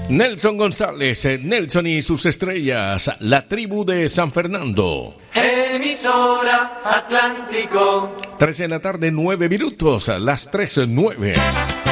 Nelson González, Nelson y sus estrellas, la tribu de San Fernando. Emisora Atlántico. 13 de la tarde, 9 minutos, las 3:09.